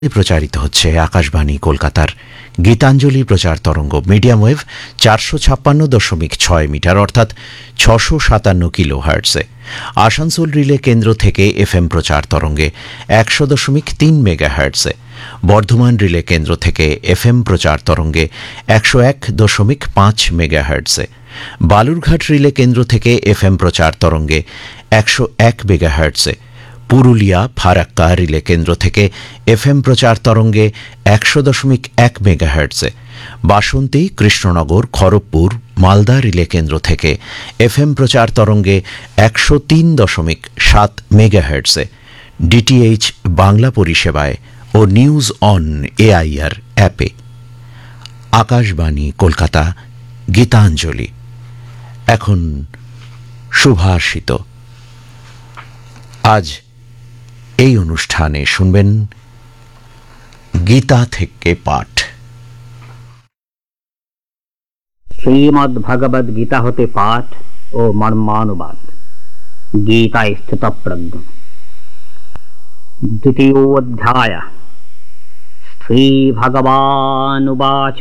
প্রচারিত হচ্ছে আকাশবাণী কলকাতার গীতাঞ্জলি প্রচার তরঙ্গ মিডিয়াম ওয়েভ 456.6 মিটার অর্থাৎ 657 কিলো হার্টজে। আসানসোল রিলে কেন্দ্র থেকে এফএম প্রচার তরঙ্গে 100.3 মেগা হার্টজে। বর্ধমান রিলে কেন্দ্র থেকে এফএম প্রচার তরঙ্গে 101.5 মেগা হার্টজে। বালুরঘাট রিলে কেন্দ্র থেকে এফএম প্রচার তরঙ্গে 101 মেগা হার্টজে। পুরুলিয়া ফারাক্কা রিলে কেন্দ্র থেকে এফএম প্রচার তরঙ্গে 100.1 মেগাহার্টজে। বাসন্তী কৃষ্ণনগর খড়গপুর মালদা রিলে কেন্দ্র থেকে এফএম প্রচার তরঙ্গে 103.7 মেগাহার্টজে। ডিটিএইচ বাংলা পরিষেবায় ও নিউজ অন এআইআর অ্যাপে। আকাশবাণী কলকাতা গীতাঞ্জলি। এখন শুভাষিত। আজ এই অনুষ্ঠানে শুনবেন গীতা থেকে পাঠ। শ্রীমদ্ ভগবদ গীতা হতে পাঠ ও মর্মানুবাদ। গীতা স্থিতপ্রজ্ঞ। দ্বিতীয়োऽধ্যায়। শ্রীভগবানুবাচ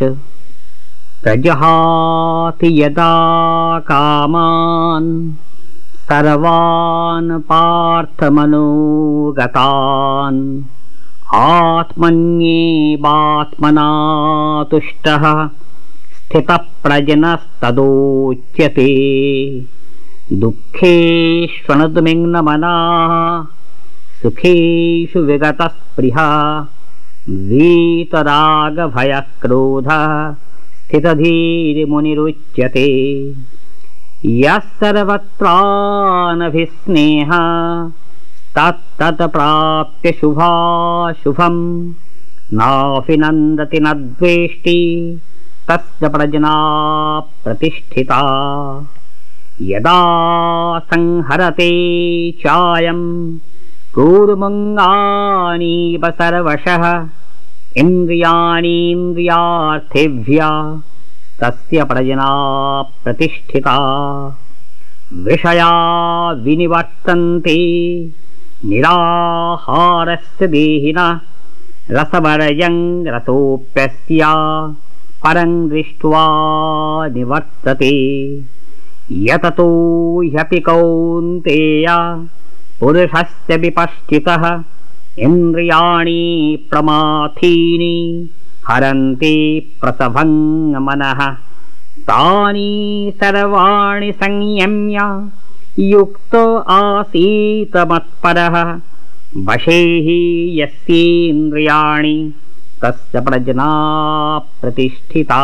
প্রজহাতি যদা কামাन् सर्वान् पार्थमनोगतान् आत्मन्येवात्मना तुष्टः स्थितप्रज्ञस्तदोच्यते। दुःखेष्वनुद्विग्नमनाः सुखेषु विगतस्पृहः वीतरागभयक्रोधः स्थितधीर्मुनिरुच्यते। यः सर्वत्रानभिस्नेहः तत्तत्प्राप्य शुभाशुभम् नाभिनन्दति न द्वेष्टि तस्य प्रज्ञा प्रतिष्ठिता। यदा संहरते चायं कूर्मङ्गानीव सर्वशः इन्द्रियाणीन्द्रियार्थेभ्यः तस्य प्रज्ञा प्रतिष्ठिता। विषया विनिवर्तन्ते निराहारस्य देहिनः रसवर्जं रसोऽप्यस्य परं दृष्ट्वा निवर्तते। यततो ह्यपि कौन्तेय पुरुषस्य विपश्चितः इन्द्रियाणि प्रमाथीनि हरन्ति प्रसभं मनः। तानि सर्वाणि संयम्य युक्तो आसीत मत्परः वशे हि यस्येन्द्रियाणि तस्य प्रज्ञा प्रतिष्ठिता।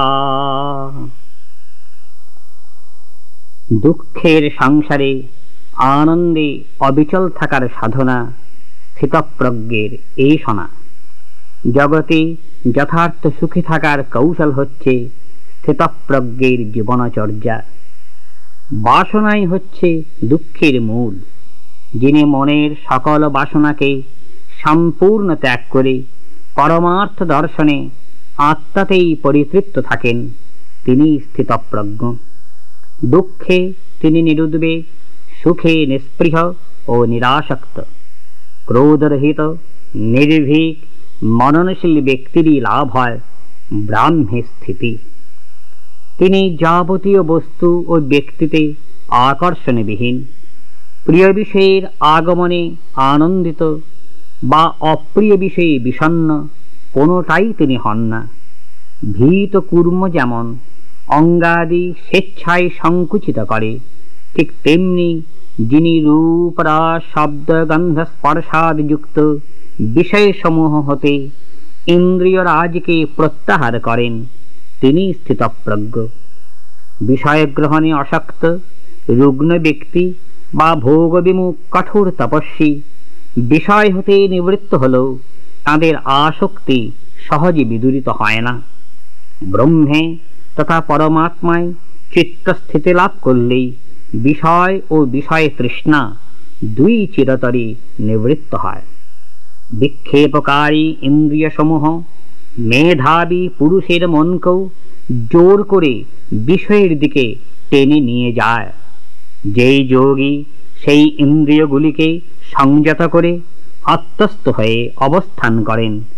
দুঃখের সংসারে আনন্দে অবিচল থাকার সাধনা স্থিতপ্রজ্ঞের এই শোনা। জগতে যথার্থ সুখী থাকার কৌশল হচ্ছে স্থিতপ্রজ্ঞের জীবনচর্যা। বাসনাই হচ্ছে দুঃখের মূল। যিনি মনের সকল বাসনাকে সম্পূর্ণ ত্যাগ করে পরমার্থ দর্শনে আত্মাতেই পরিতৃপ্ত থাকেন তিনি স্থিতপ্রজ্ঞ। দুঃখে তিনি নিরুদ্বেগ, সুখে নিস্পৃহ ও নিরাসক্ত। ক্রোধরহিত নির্ভীক মননশীল ব্যক্তিরই লাভ হয় ব্রাহ্মী স্থিতি। তিনি যাবতীয় বস্তু ও ব্যক্তিতে আকর্ষণবিহীন। প্রিয় বিষয়ের আগমনে আনন্দিত বা অপ্রিয় বিষয়ে বিষণ্ণ কোনোটাই তিনি হন না। ভীত কূর্ম যেমন অঙ্গাদি স্বেচ্ছায় সংকুচিত করে, ঠিক তেমনি যিনি রূপ রস শব্দ গন্ধ স্পর্শাদিযুক্ত বিষয়সমূহ হতে ইন্দ্রিয় রাজকে প্রত্যাহার করেন তিনি স্থিতপ্রজ্ঞ। বিষয় গ্রহণে আসক্ত রুগ্ন ব্যক্তি বা ভোগবিমুখ কঠোর তপস্বী বিষয় হতে নিবৃত্ত হলেও তাঁদের আসক্তি সহজে বিদূরিত হয় না। ব্রহ্মে তথা পরমাত্মায় চিত্তস্থিতি লাভ করলেই বিষয় ও বিষয় তৃষ্ণা দুই চিরতরে নিবৃত্ত হয়। বিক্ষেপকারী ইন্দ্রিয়সমূহ মেধাবী পুরুষের মনকেও জোর করে বিষয়ের দিকে টেনে নিয়ে যায়। যেই যোগী সেই ইন্দ্রিয়গুলিকে সংযত করে আত্মস্থ হয়ে অবস্থান করেন